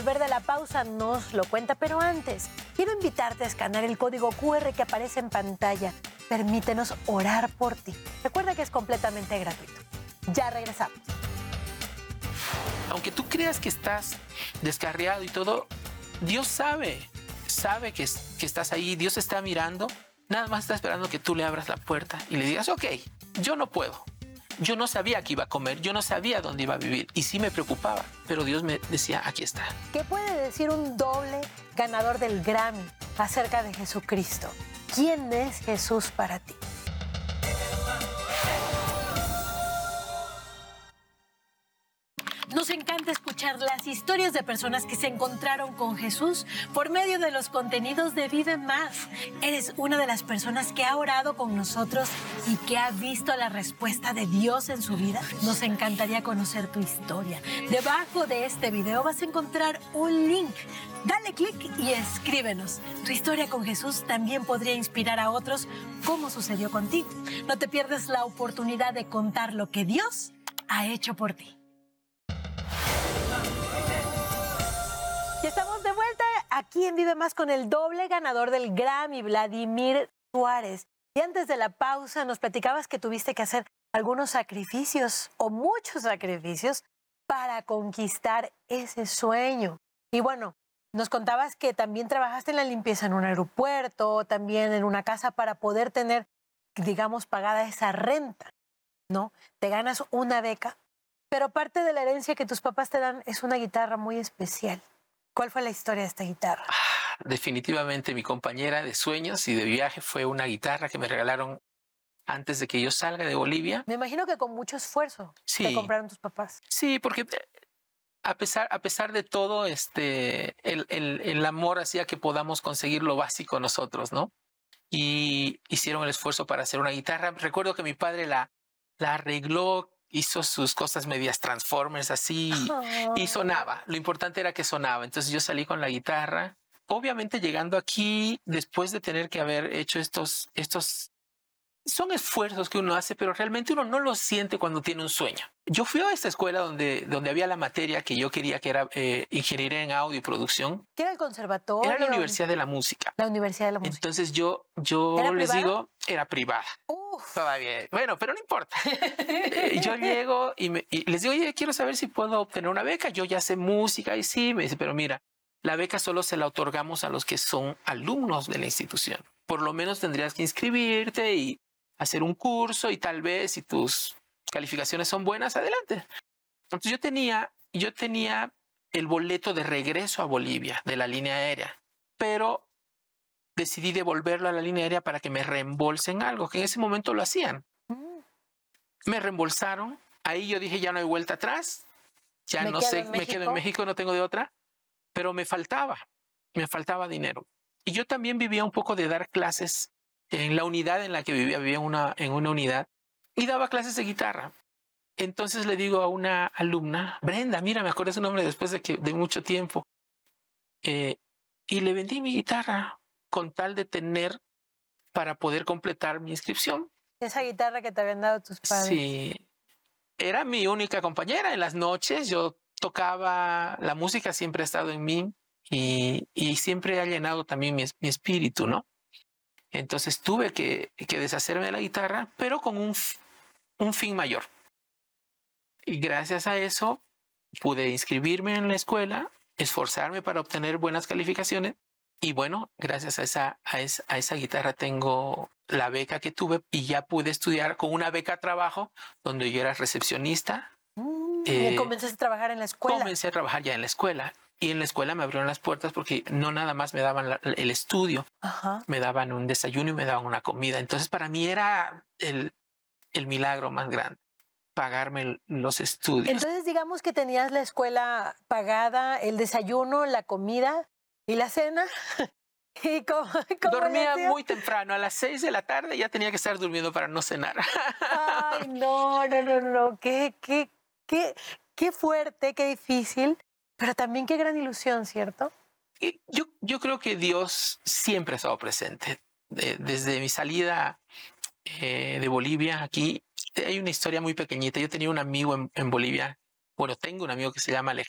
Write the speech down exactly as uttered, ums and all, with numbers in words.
volver de la pausa nos lo cuenta, pero antes, quiero invitarte a escanear el código cu erre que aparece en pantalla. Permítenos orar por ti. Recuerda que es completamente gratuito. Ya regresamos. Aunque tú creas que estás descarriado y todo, Dios sabe, sabe que, que estás ahí, Dios está mirando, nada más está esperando que tú le abras la puerta y le digas, ok, yo no puedo. Yo no sabía qué iba a comer, yo no sabía dónde iba a vivir y sí me preocupaba, pero Dios me decía, aquí está. ¿Qué puede decir un doble ganador del Grammy acerca de Jesucristo? ¿Quién es Jesús para ti? Nos encanta escuchar las historias de personas que se encontraron con Jesús por medio de los contenidos de Vive Más. Eres una de las personas que ha orado con nosotros y que ha visto la respuesta de Dios en su vida. Nos encantaría conocer tu historia. Debajo de este video vas a encontrar un link. Dale clic y escríbenos. Tu historia con Jesús también podría inspirar a otros como sucedió contigo. No te pierdas la oportunidad de contar lo que Dios ha hecho por ti. Y estamos de vuelta aquí en Vive Más con el doble ganador del Grammy, Vladimir Suárez. Y antes de la pausa nos platicabas que tuviste que hacer algunos sacrificios o muchos sacrificios para conquistar ese sueño. Y bueno, nos contabas que también trabajaste en la limpieza en un aeropuerto, también en una casa para poder tener, digamos, pagada esa renta, ¿no? Te ganas una beca, pero parte de la herencia que tus papás te dan es una guitarra muy especial. ¿Cuál fue la historia de esta guitarra? Ah, definitivamente mi compañera de sueños y de viaje fue una guitarra que me regalaron antes de que yo salga de Bolivia. Me imagino que con mucho esfuerzo sí, te compraron tus papás. Sí, porque a pesar, a pesar de todo, este, el, el, el amor hacía que podamos conseguir lo básico nosotros, ¿no? Y hicieron el esfuerzo para hacer una guitarra. Recuerdo que mi padre la, la arregló, hizo sus cosas medias Transformers así oh. y sonaba. Lo importante era que sonaba. Entonces yo salí con la guitarra. Obviamente llegando aquí, después de tener que haber hecho estos, estos, son esfuerzos que uno hace, pero realmente uno no lo siente cuando tiene un sueño. Yo fui a esta escuela donde, donde había la materia que yo quería, que era eh, ingeniería en audio y producción. ¿Qué era el conservatorio? Era la Universidad de la Música. La Universidad de la Música. Entonces yo, yo les privada? digo, era privada. Uf. Todavía. Bueno, pero no importa. Yo llego y, me, y les digo, oye, quiero saber si puedo obtener una beca. Yo ya sé música y sí. Me dice, pero mira, la beca solo se la otorgamos a los que son alumnos de la institución. Por lo menos tendrías que inscribirte y hacer un curso y tal vez si tus calificaciones son buenas, adelante. Entonces yo tenía, yo tenía el boleto de regreso a Bolivia de la línea aérea, pero decidí devolverlo a la línea aérea para que me reembolsen algo, que en ese momento lo hacían. Me reembolsaron. Ahí yo dije, ya no hay vuelta atrás. Ya no sé, me quedo en México, no tengo de otra. Pero me faltaba, me faltaba dinero. Y yo también vivía un poco de dar clases en la unidad en la que vivía, vivía una, en una unidad, y daba clases de guitarra. Entonces le digo a una alumna, Brenda, mira, me acuerdo su nombre después de, que, de mucho tiempo, eh, y le vendí mi guitarra con tal de tener para poder completar mi inscripción. Esa guitarra que te habían dado tus padres. Sí, era mi única compañera en las noches. Yo tocaba, la música siempre ha estado en mí y, y siempre ha llenado también mi, mi espíritu, ¿no? Entonces tuve que, que deshacerme de la guitarra, pero con un, un fin mayor. Y gracias a eso pude inscribirme en la escuela, esforzarme para obtener buenas calificaciones. Y bueno, gracias a esa, a esa, a esa guitarra tengo la beca que tuve y ya pude estudiar con una beca trabajo donde yo era recepcionista. Mm, eh, ¿Y comenzaste a trabajar en la escuela? Comencé a trabajar ya en la escuela. Y en la escuela me abrieron las puertas porque no nada más me daban la, el estudio, Ajá. me daban un desayuno y me daban una comida. Entonces para mí era el, el milagro más grande, pagarme los estudios. Entonces digamos que tenías la escuela pagada, el desayuno, la comida y la cena. ¿Y cómo, cómo Dormía muy temprano, a las seis de la tarde ya tenía que estar durmiendo para no cenar. Ay, no, no, no, no, qué, qué, qué, qué fuerte, qué difícil. Pero también qué gran ilusión, ¿cierto? Y yo, yo creo que Dios siempre ha estado presente. De, desde mi salida eh, de Bolivia aquí, hay una historia muy pequeñita. Yo tenía un amigo en, en Bolivia, bueno, tengo un amigo que se llama